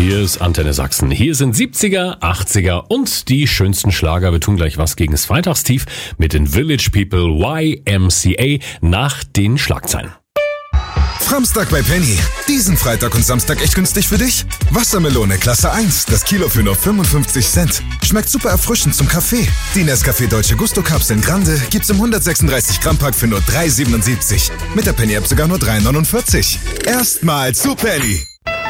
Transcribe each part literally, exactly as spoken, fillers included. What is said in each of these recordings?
Hier ist Antenne Sachsen. Hier sind siebziger, achtziger und die schönsten Schlager. Wir tun gleich was gegen das Freitagstief mit den Village People Y M C A nach den Schlagzeilen. Framstag bei Penny. Diesen Freitag und Samstag echt günstig für dich? Wassermelone Klasse eins, das Kilo für nur fünfundfünfzig Cent. Schmeckt super erfrischend zum Kaffee. Die Nescafé Dolce Gusto Kapseln Grande gibt's im hundertsechsunddreißig Gramm Pack für nur drei siebenundsiebzig. Mit der Penny App sogar nur drei neunundvierzig. Erstmal zu Penny.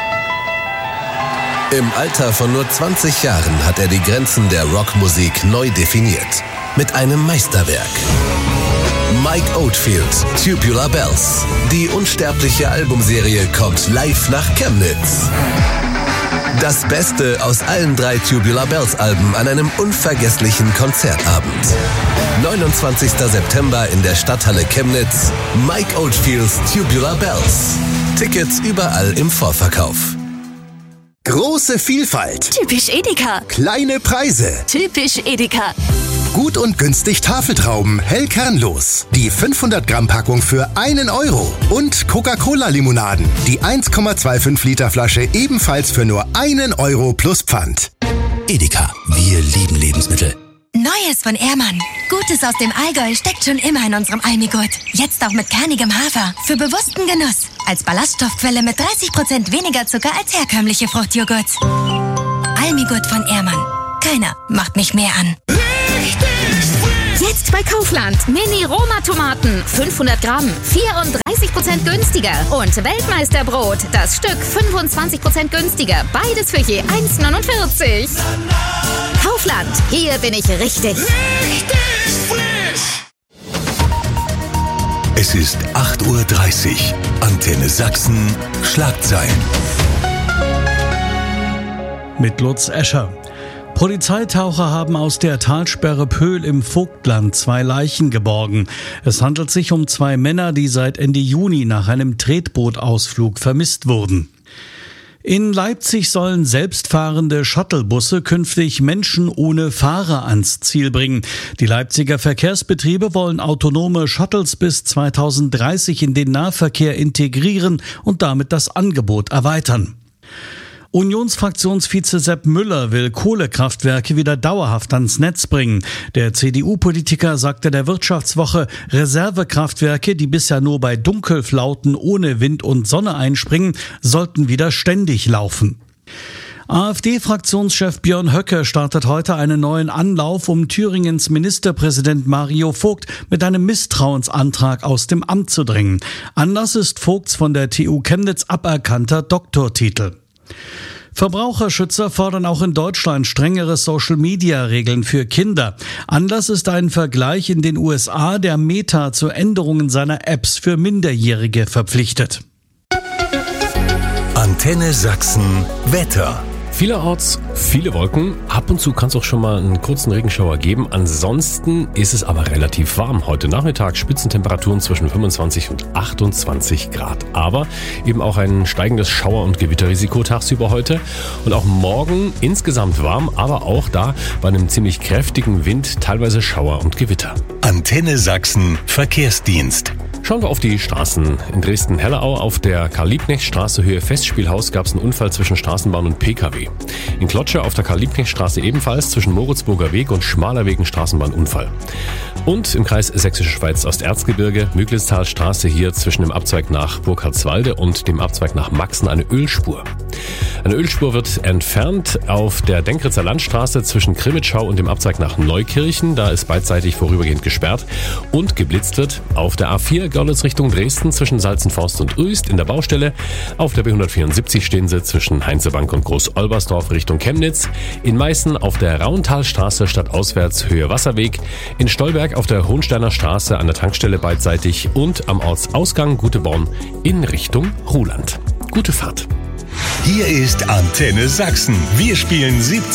Im Alter von nur zwanzig Jahren hat er die Grenzen der Rockmusik neu definiert. Mit einem Meisterwerk. Mike Oldfield, Tubular Bells. Die unsterbliche Albumserie kommt live nach Chemnitz. Das Beste aus allen drei Tubular Bells Alben an einem unvergesslichen Konzertabend. neunundzwanzigster September in der Stadthalle Chemnitz. Mike Oldfields Tubular Bells. Tickets überall im Vorverkauf. Große Vielfalt. Typisch Edeka. Kleine Preise. Typisch Edeka. Gut und günstig Tafeltrauben, hell kernlos. Die fünfhundert Gramm Packung für einen Euro. Und Coca-Cola-Limonaden. Die eins Komma fünfundzwanzig Liter Flasche ebenfalls für nur einen Euro plus Pfand. Edeka, wir lieben Lebensmittel. Neues von Ehrmann. Gutes aus dem Allgäu steckt schon immer in unserem Almigurt. Jetzt auch mit kernigem Hafer. Für bewussten Genuss. Als Ballaststoffquelle mit dreißig Prozent weniger Zucker als herkömmliche Fruchtjoghurts. Almigurt von Ehrmann. Keiner macht mich mehr an. Jetzt bei Kaufland. Mini-Roma-Tomaten. fünfhundert Gramm. vierunddreißig Prozent günstiger. Und Weltmeisterbrot. Das Stück fünfundzwanzig Prozent günstiger. Beides für je eins neunundvierzig. Kaufland. Hier bin ich richtig. Richtig frisch. Es ist acht Uhr dreißig. Antenne Sachsen. Schlagzeilen. Mit Lutz Escher. Polizeitaucher haben aus der Talsperre Pöhl im Vogtland zwei Leichen geborgen. Es handelt sich um zwei Männer, die seit Ende Juni nach einem Tretbootausflug vermisst wurden. In Leipzig sollen selbstfahrende Shuttlebusse künftig Menschen ohne Fahrer ans Ziel bringen. Die Leipziger Verkehrsbetriebe wollen autonome Shuttles bis zweitausenddreißig in den Nahverkehr integrieren und damit das Angebot erweitern. Unionsfraktionsvize Sepp Müller will Kohlekraftwerke wieder dauerhaft ans Netz bringen. Der C D U-Politiker sagte der Wirtschaftswoche, Reservekraftwerke, die bisher nur bei Dunkelflauten ohne Wind und Sonne einspringen, sollten wieder ständig laufen. AfD-Fraktionschef Björn Höcke startet heute einen neuen Anlauf, um Thüringens Ministerpräsident Mario Vogt mit einem Misstrauensantrag aus dem Amt zu drängen. Anlass ist Vogts von der T U Chemnitz aberkannter Doktortitel. Verbraucherschützer fordern auch in Deutschland strengere Social-Media-Regeln für Kinder. Anlass ist ein Vergleich in den U S A, der Meta zu Änderungen seiner Apps für Minderjährige verpflichtet. Antenne Sachsen Wetter. Vielerorts viele Wolken. Ab und zu kann es auch schon mal einen kurzen Regenschauer geben. Ansonsten ist es aber relativ warm. Heute Nachmittag Spitzentemperaturen zwischen fünfundzwanzig und achtundzwanzig Grad. Aber eben auch ein steigendes Schauer- und Gewitterrisiko tagsüber heute. Und auch morgen insgesamt warm, aber auch da bei einem ziemlich kräftigen Wind teilweise Schauer und Gewitter. Antenne Sachsen Verkehrsdienst. Schauen wir auf die Straßen. In Dresden-Hellerau auf der Karl-Liebknecht-Straße Höhe Festspielhaus gab es einen Unfall zwischen Straßenbahn und P K W. In Klotsche auf der Karl-Liebknecht-Straße ebenfalls zwischen Moritzburger Weg und Schmalerweg ein Straßenbahnunfall. Und im Kreis Sächsische Schweiz Osterzgebirge, Müglitztalstraße hier zwischen dem Abzweig nach Burkhardswalde und dem Abzweig nach Maxen eine Ölspur. Eine Ölspur wird entfernt auf der Denkritzer Landstraße zwischen Krimitschau und dem Abzweig nach Neukirchen. Da ist beidseitig vorübergehend gesperrt. Und geblitzt wird auf der A vier Görlitz Richtung Dresden zwischen Salzenforst und Uist in der Baustelle. Auf der B hundertvierundsiebzig stehen sie zwischen Heinzebank und Groß-Olbersdorf Richtung Chemnitz. In Meißen auf der Rauntalstraße stadtauswärts Höhe Wasserweg. In Stolberg auf der Hohensteiner Straße an der Tankstelle beidseitig. Und am Ortsausgang Guteborn in Richtung Ruhland. Gute Fahrt. Hier ist Antenne Sachsen. Wir spielen siebzig.